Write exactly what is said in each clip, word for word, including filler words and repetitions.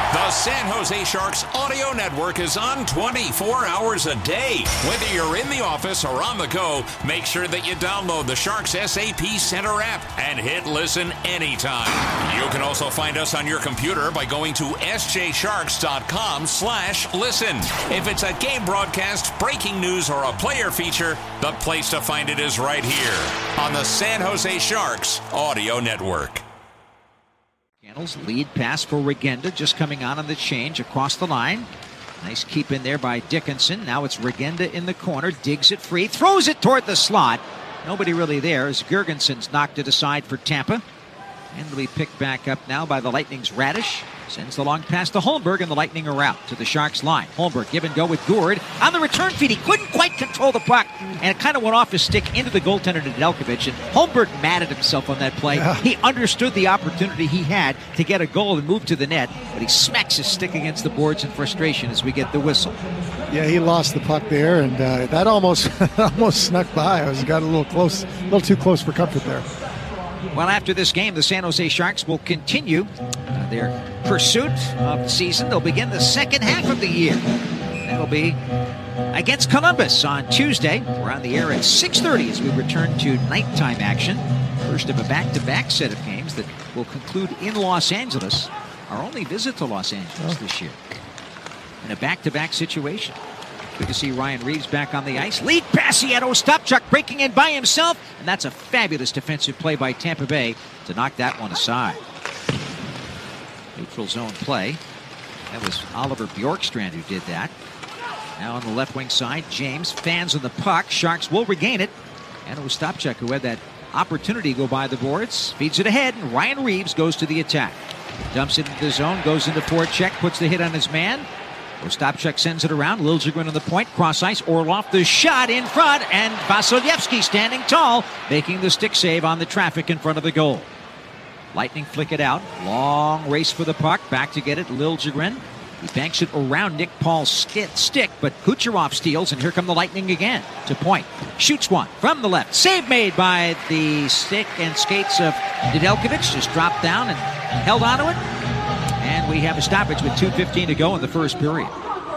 The San Jose Sharks audio network is on twenty-four hours a day. Whether you're in the office or on the go, make sure that you download the Sharks S A P Center app and hit listen anytime. You can also find us on your computer by going to s j sharks dot com slash listen. If it's a game broadcast, breaking news, or a player feature, the place to find it is right here on the San Jose Sharks audio network. Lead pass for Regenda, just coming on on the change across the line. Nice keep in there by Dickinson. Now it's Regenda in the corner, digs it free, throws it toward the slot. Nobody really there as Girgensons knocked it aside for Tampa. And it'll be picked back up now by the Lightning's Radish. Sends the long pass to Holmberg, and the Lightning are out to the Sharks line. Holmberg give and go with Gourde. On the return feed, he couldn't quite control the puck, and it kind of went off his stick into the goaltender to Nedeljkovic, and Holmberg mad at himself on that play. Yeah. He understood the opportunity he had to get a goal and move to the net, but he smacks his stick against the boards in frustration as we get the whistle. Yeah, he lost the puck there, and uh, that almost almost snuck by. I was got a little close, a little too close for comfort there. Well, after this game, the San Jose Sharks will continue uh, their pursuit of the season. They'll begin the second half of the year. That'll be against Columbus on Tuesday. We're on the air at six thirty as we return to nighttime action. First of a back-to-back set of games that will conclude in Los Angeles. Our only visit to Los Angeles oh. this year. In a back-to-back situation. Good to see Ryan Reeves back on the ice. Lead pass, he had Ostapchuk breaking in by himself. And that's a fabulous defensive play by Tampa Bay to knock that one aside. Neutral zone play. That was Oliver Bjorkstrand who did that. Now on the left wing side, James fans on the puck. Sharks will regain it. And Ostapchuk, who had that opportunity to go by the boards, feeds it ahead, and Ryan Reeves goes to the attack. Dumps it into the zone, goes into forecheck, puts the hit on his man. Ostapchuk sends it around. Liljegren on the point. Cross ice. Orlov the shot in front. And Vasilevsky standing tall, making the stick save on the traffic in front of the goal. Lightning flick it out. Long race for the puck. Back to get it. Liljegren. He banks it around Nick Paul's stick, but Kucherov steals, and here come the Lightning again to point. Shoots one from the left. Save made by the stick and skates of Nedeljkovic. Just dropped down and held onto it. And we have a stoppage with two fifteen to go in the first period.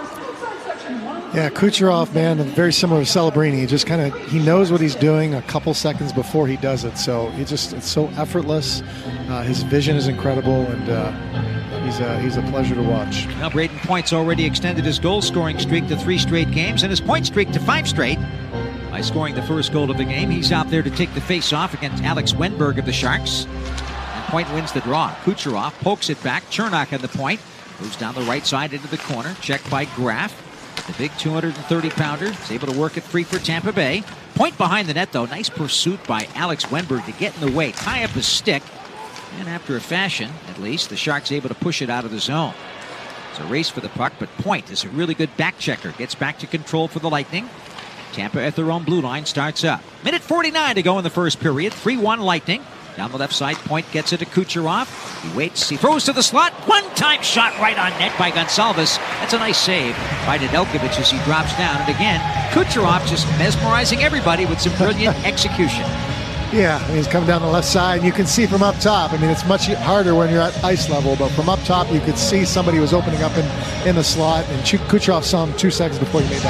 Yeah, Kucherov, man, very similar to Celebrini. He just kind of, he knows what he's doing a couple seconds before he does it. So he just, it's so effortless. Uh, his vision is incredible, and uh, he's, a, he's a pleasure to watch. Now Braden Point's already extended his goal-scoring streak to three straight games and his point streak to five straight. By scoring the first goal of the game, he's out there to take the face-off against Alex Wenberg of the Sharks. Point wins the draw. Kucherov pokes it back. Chernak on the point. Moves down the right side into the corner. Checked by Graf. The big two hundred thirty pounder is able to work it free for Tampa Bay. Point behind the net, though. Nice pursuit by Alex Wenberg to get in the way. Tie up his stick. And after a fashion, at least, the Sharks able to push it out of the zone. It's a race for the puck, but Point is a really good back checker. Gets back to control for the Lightning. Tampa at their own blue line starts up. Minute forty-nine to go in the first period. three one Lightning. Down the left side, Point gets it to Kucherov. He waits, he throws to the slot. One-time shot right on net by Gonsalves. That's a nice save by Nedeljkovic as he drops down. And again, Kucherov just mesmerizing everybody with some brilliant execution. Yeah, I mean, he's coming down the left side, and you can see from up top. I mean, it's much harder when you're at ice level, but from up top, you could see somebody was opening up in, in the slot, and Kucherov saw him two seconds before he made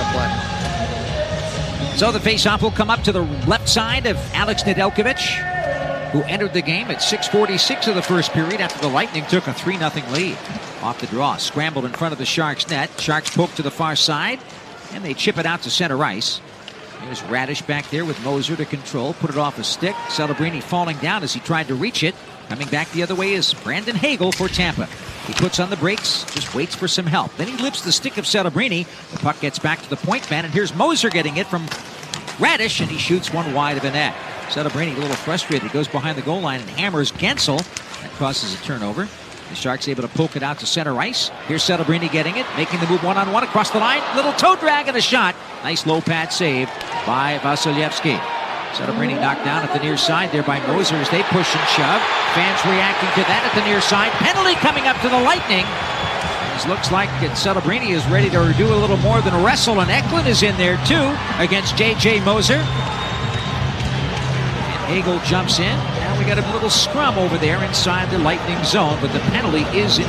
that play. So the faceoff will come up to the left side of Alex Nedeljkovic, who entered the game at six forty-six of the first period after the Lightning took a three nothing lead. Off the draw, scrambled in front of the Sharks net. Sharks poke to the far side, and they chip it out to center ice. There's Radish back there with Moser to control, put it off a stick. Celebrini falling down as he tried to reach it. Coming back the other way is Brandon Hagel for Tampa. He puts on the brakes, just waits for some help. Then he lifts the stick of Celebrini. The puck gets back to the point man, and here's Moser getting it from Radish, and he shoots one wide of the net. Celebrini, a little frustrated, goes behind the goal line and hammers Gensel. That causes a turnover. The Sharks able to poke it out to center ice. Here's Celebrini getting it, making the move one-on-one across the line. Little toe drag and a shot. Nice low pad save by Vasilevsky. Celebrini knocked down at the near side there by Moser as they push and shove. Fans reacting to that at the near side. Penalty coming up to the Lightning. It looks like Celebrini is ready to do a little more than wrestle, and Eklund is in there too against J J Moser. Hagel jumps in. Now we got a little scrum over there inside the Lightning zone, but the penalty is in